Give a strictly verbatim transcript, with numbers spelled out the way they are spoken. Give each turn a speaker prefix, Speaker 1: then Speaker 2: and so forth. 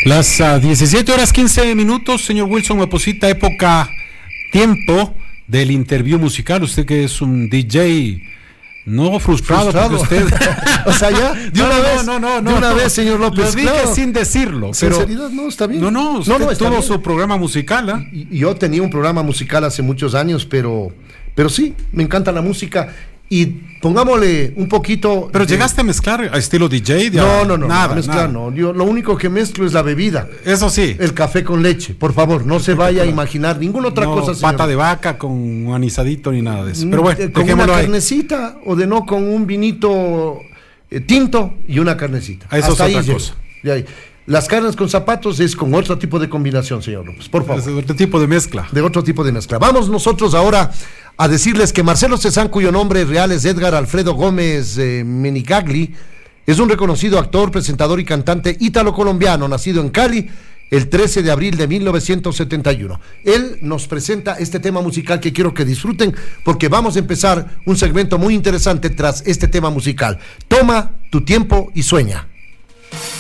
Speaker 1: Las uh, diecisiete horas quince minutos, señor Wilson Maposita, época, tiempo del interview musical. Usted que es un D J no frustrado,
Speaker 2: frustrado.
Speaker 1: Porque usted...
Speaker 2: o sea, ya, de
Speaker 1: no,
Speaker 2: una
Speaker 1: no,
Speaker 2: vez,
Speaker 1: no, no, no,
Speaker 2: de una
Speaker 1: no,
Speaker 2: vez, señor López.
Speaker 1: Lo dije
Speaker 2: claro.
Speaker 1: sin decirlo. Pero,
Speaker 2: sinceridad, no, está bien.
Speaker 1: No, no, usted
Speaker 2: no, no
Speaker 1: tuvo
Speaker 2: bien.
Speaker 1: su programa musical. ¿eh?
Speaker 2: Y, y yo tenía un programa musical hace muchos años, pero, pero sí, me encanta la música. Y pongámosle un poquito...
Speaker 1: Pero
Speaker 2: de...
Speaker 1: llegaste a mezclar a estilo D J. De...
Speaker 2: No, no, no,
Speaker 1: nada,
Speaker 2: no, mezclar
Speaker 1: nada.
Speaker 2: no. Yo lo único que mezclo es la bebida.
Speaker 1: Eso sí.
Speaker 2: El café con leche, por favor, no se vaya a imaginar ninguna otra
Speaker 1: no,
Speaker 2: cosa, señor.
Speaker 1: Pata de vaca con un anisadito ni nada de eso. Pero bueno,
Speaker 2: con una
Speaker 1: ahí.
Speaker 2: carnecita o de no con un vinito eh, tinto y una carnecita.
Speaker 1: Eso
Speaker 2: Hasta
Speaker 1: es
Speaker 2: ahí
Speaker 1: otra
Speaker 2: llego.
Speaker 1: cosa.
Speaker 2: De ahí. Las carnes con zapatos es con otro tipo de combinación, señor López, por favor.
Speaker 1: Es otro tipo de mezcla.
Speaker 2: De otro tipo de mezcla. Vamos nosotros ahora a decirles que Marcelo Cezanne, cuyo nombre real es Edgar Alfredo Gómez eh, Menigagli, es un reconocido actor, presentador y cantante ítalo-colombiano, nacido en Cali el trece de abril de mil novecientos setenta y uno. Él nos presenta este tema musical que quiero que disfruten, porque vamos a empezar un segmento muy interesante tras este tema musical. Toma tu tiempo y sueña.